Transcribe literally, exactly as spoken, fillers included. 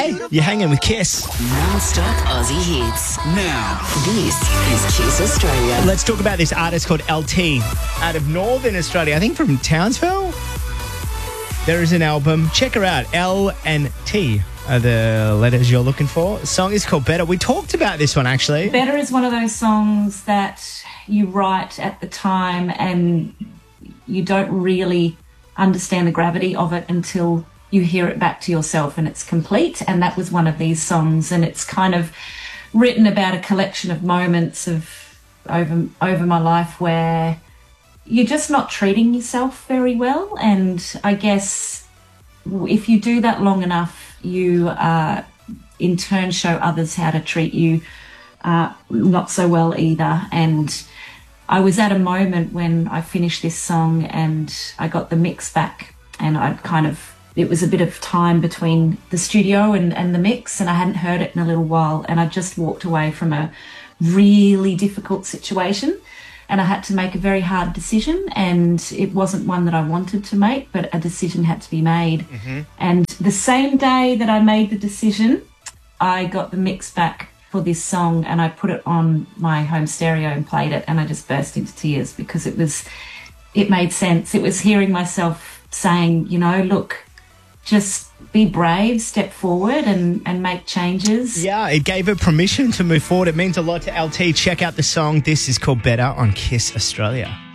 Friday. You're hanging with Kiss. Non-stop Aussie hits. Now, this is Kiss Australia. Let's talk about this artist called L T out of Northern Australia. I think from Townsville. There is an album. Check her out. L and T are the letters you're looking for. The song is called Better. We talked about this one, actually. Better is one of those songs that you write at the time and you don't really understand the gravity of it until you hear it back to yourself and it's complete. And that was one of these songs. And it's kind of written about a collection of moments of over over my life where you're just not treating yourself very well. And I guess if you do that long enough, you uh, in turn show others how to treat you uh, not so well either. And I was at a moment when I finished this song and I got the mix back, and I'd kind of, it was a bit of time between the studio and, and the mix, and I hadn't heard it in a little while, and I just walked away from a really difficult situation and I had to make a very hard decision, and it wasn't one that I wanted to make, but a decision had to be made. Mm-hmm. And the same day that I made the decision, I got the mix back for this song and I put it on my home stereo and played it, and I just burst into tears because it was, it made sense. It was hearing myself saying, you know, look, just be brave, step forward and, and make changes. Yeah, it gave her permission to move forward. It means a lot to L T. Check out the song. This is called Better on Kiss Australia.